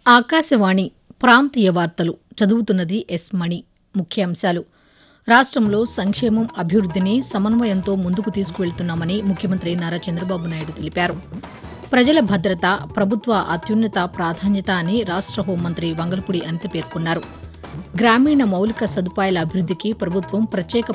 ఆకాశవాణి ప్రాంతీయ వార్తలు చదువుతున్నది ఎస్ మణి. ముఖ్యాంశాలు. రాష్ట్రంలో సంక్షేమం, అభివృద్దిని సమన్వయంతో ముందుకు తీసుకువెళ్తున్నామని ముఖ్యమంత్రి నారా చంద్రబాబు నాయుడు తెలిపారు. ప్రజల భద్రత ప్రభుత్వ అత్యున్నత ప్రాధాన్యత అని రాష్ట్ర హోంమంత్రి వంగలపూడి అనిత పేర్కొన్నారు. గ్రామీణ మౌలిక సదుపాయాల అభివృద్దికి ప్రభుత్వం ప్రత్యేక